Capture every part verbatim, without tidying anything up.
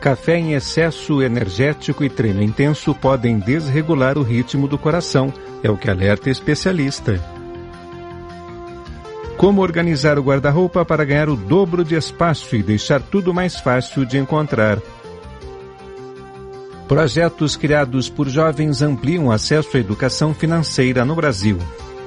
Café em excesso, energético e treino intenso podem desregular o ritmo do coração, é o que alerta especialista. Como organizar o guarda-roupa para ganhar o dobro de espaço e deixar tudo mais fácil de encontrar. Projetos criados por jovens ampliam o acesso à educação financeira no Brasil.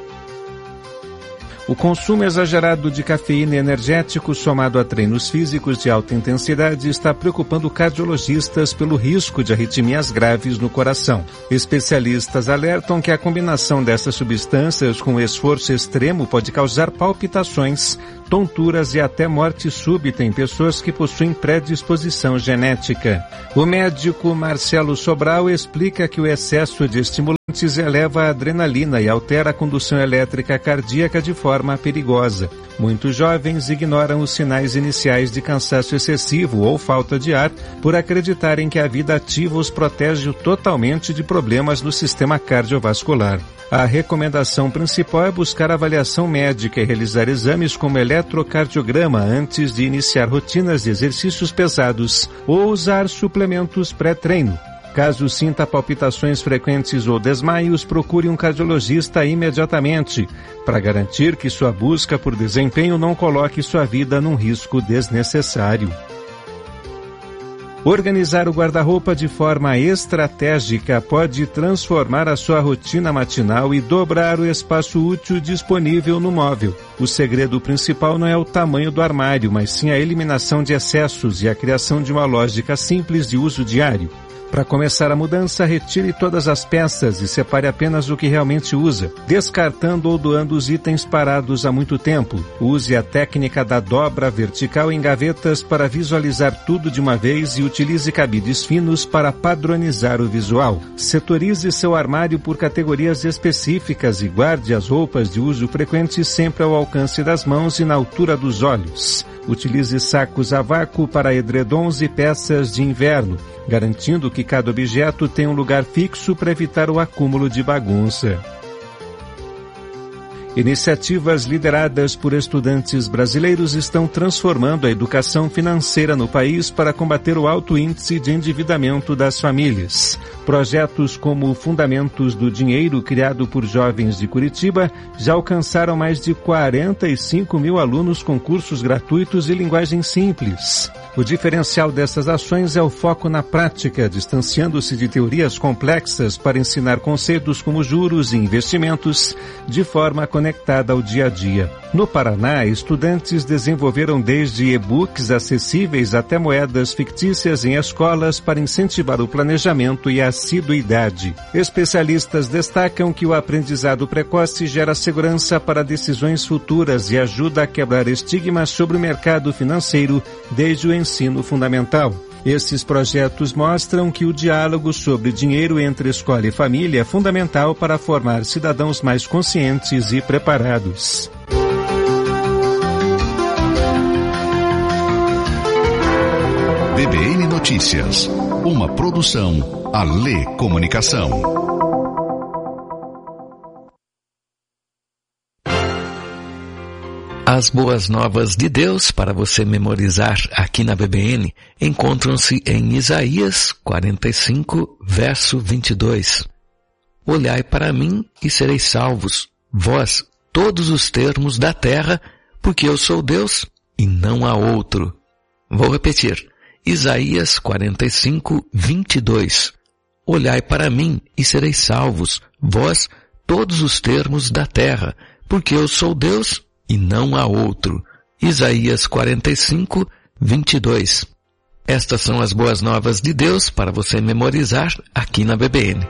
O consumo exagerado de cafeína e energético somado a treinos físicos de alta intensidade está preocupando cardiologistas pelo risco de arritmias graves no coração. Especialistas alertam que a combinação dessas substâncias com esforço extremo pode causar palpitações, tonturas e até morte súbita em pessoas que possuem predisposição genética. O médico Marcelo Sobral explica que o excesso de estimulantes eleva a adrenalina e altera a condução elétrica cardíaca de forma perigosa. Muitos jovens ignoram os sinais iniciais de cansaço excessivo ou falta de ar por acreditarem que a vida ativa os protege totalmente de problemas no sistema cardiovascular. A recomendação principal é buscar avaliação médica e realizar exames como eletrocardiograma antes de iniciar rotinas de exercícios pesados ou usar suplementos pré-treino. Caso sinta palpitações frequentes ou desmaios, procure um cardiologista imediatamente, para garantir que sua busca por desempenho não coloque sua vida num risco desnecessário. Organizar o guarda-roupa de forma estratégica pode transformar a sua rotina matinal e dobrar o espaço útil disponível no móvel. O segredo principal não é o tamanho do armário, mas sim a eliminação de excessos e a criação de uma lógica simples de uso diário. Para começar a mudança, retire todas as peças e separe apenas o que realmente usa, descartando ou doando os itens parados há muito tempo. Use a técnica da dobra vertical em gavetas para visualizar tudo de uma vez e utilize cabides finos para padronizar o visual. Setorize seu armário por categorias específicas e guarde as roupas de uso frequente sempre ao alcance das mãos e na altura dos olhos. Utilize sacos a vácuo para edredons e peças de inverno, garantindo que cada objeto tenha um lugar fixo para evitar o acúmulo de bagunça. Iniciativas lideradas por estudantes brasileiros estão transformando a educação financeira no país para combater o alto índice de endividamento das famílias. Projetos como Fundamentos do Dinheiro, criado por jovens de Curitiba, já alcançaram mais de quarenta e cinco mil alunos com cursos gratuitos e linguagem simples. O diferencial dessas ações é o foco na prática, distanciando-se de teorias complexas para ensinar conceitos como juros e investimentos de forma conectada ao dia a dia. No Paraná, estudantes desenvolveram desde e-books acessíveis até moedas fictícias em escolas para incentivar o planejamento e a assiduidade. Especialistas destacam que o aprendizado precoce gera segurança para decisões futuras e ajuda a quebrar estigmas sobre o mercado financeiro desde o ensino fundamental. Esses projetos mostram que o diálogo sobre dinheiro entre escola e família é fundamental para formar cidadãos mais conscientes e preparados. B B N Notícias, uma produção Alê Comunicação. As boas novas de Deus para você memorizar aqui na B B N encontram-se em Isaías quarenta e cinco, verso vinte e dois. Olhai para mim e sereis salvos, vós, todos os termos da terra, porque eu sou Deus e não há outro. Vou repetir. Isaías quarenta e cinco, vinte e dois. Olhai para mim e sereis salvos, vós, todos os termos da terra, porque eu sou Deus e não há outro. Isaías quarenta e cinco, vinte e dois. Estas são as boas novas de Deus para você memorizar aqui na B B N.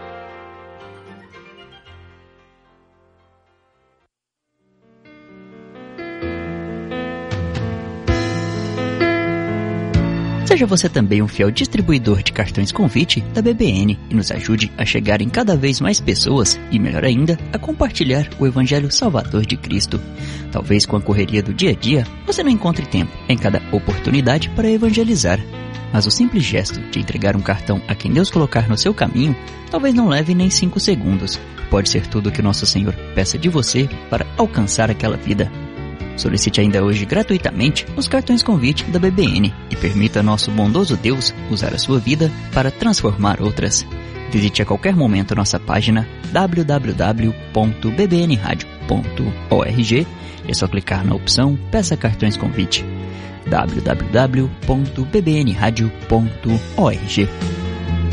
Seja você também um fiel distribuidor de cartões convite da B B N e nos ajude a chegar em cada vez mais pessoas e, melhor ainda, a compartilhar o Evangelho Salvador de Cristo. Talvez com a correria do dia a dia, você não encontre tempo em cada oportunidade para evangelizar. Mas o simples gesto de entregar um cartão a quem Deus colocar no seu caminho talvez não leve nem cinco segundos. Pode ser tudo o que nosso Senhor peça de você para alcançar aquela vida. Solicite ainda hoje gratuitamente os cartões convite da B B N e permita nosso bondoso Deus usar a sua vida para transformar outras. Visite a qualquer momento nossa página w w w ponto b b n radio ponto org. É só clicar na opção Peça Cartões Convite. w w w ponto b b n radio ponto org.